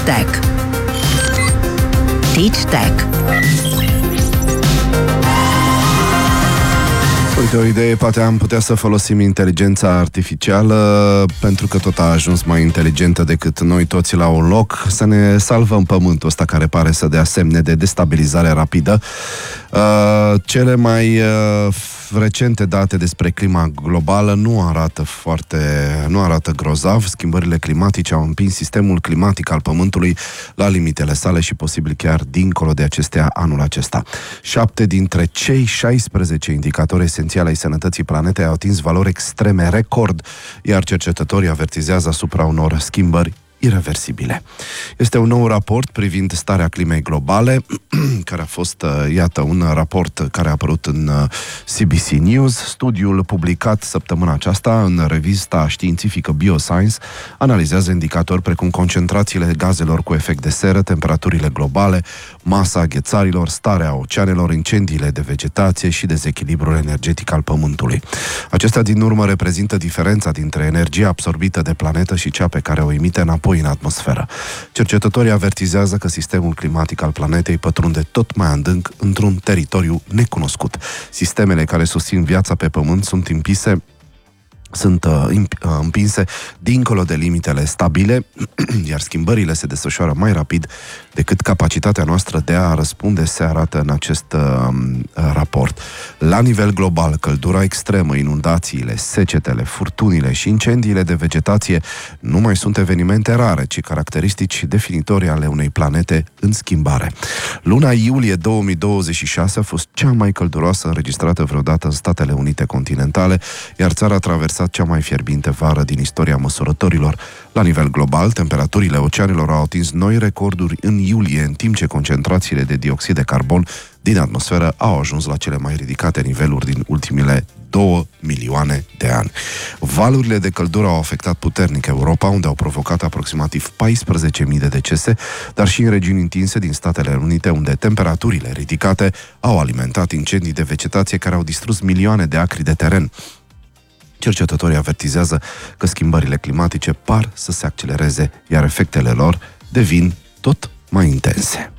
Tech. Teach Tech. Uite, o idee, poate am putea să folosim inteligența artificială, pentru că tot a ajuns mai inteligentă decât noi toți la un loc, să ne salvăm pământul ăsta care pare să dea semne de destabilizare rapidă. Cele mai recente date despre clima globală nu arată grozav. Schimbările climatice au împins sistemul climatic al Pământului la limitele sale și posibil chiar dincolo de acestea anul acesta. 7 dintre cei 16 indicatori esențiali ai sănătății planetei au atins valori extreme record, iar cercetătorii avertizează asupra unor schimbări ireversibile. Este un nou raport privind starea climei globale, care a fost, iată, un raport care a apărut în CBC News. Studiul publicat săptămâna aceasta în revista științifică Bioscience analizează indicatori precum concentrațiile gazelor cu efect de seră, temperaturile globale, masa aghețarilor, starea oceanelor, incendiile de vegetație și dezechilibrul energetic al Pământului. Acestea din urmă reprezintă diferența dintre energia absorbită de planetă și cea pe care o emite înapoi în atmosferă. Cercetătorii avertizează că sistemul climatic al planetei pătrunde tot mai adânc într-un teritoriu necunoscut. Sistemele care susțin viața pe Pământ sunt împinse dincolo de limitele stabile, iar schimbările se desfășoară mai rapid decât capacitatea noastră de a răspunde, se arată în acest raport. La nivel global, căldura extremă, inundațiile, secetele, furtunile și incendiile de vegetație nu mai sunt evenimente rare, ci caracteristici definitorii ale unei planete în schimbare. Luna iulie 2026 a fost cea mai călduroasă înregistrată vreodată în Statele Unite continentale, iar țara a traversat cea mai fierbinte vară din istoria măsurătorilor. La nivel global, temperaturile oceanelor au atins noi recorduri în iulie, în timp ce concentrațiile de dioxid de carbon din atmosferă au ajuns la cele mai ridicate niveluri din ultimile 2 milioane de ani. Valurile de căldură au afectat puternic Europa, unde au provocat aproximativ 14.000 de decese, dar și în regiuni întinse din Statele Unite, unde temperaturile ridicate au alimentat incendii de vegetație care au distrus milioane de acri de teren. Cercetătorii avertizează că schimbările climatice par să se accelereze, iar efectele lor devin tot mai intense.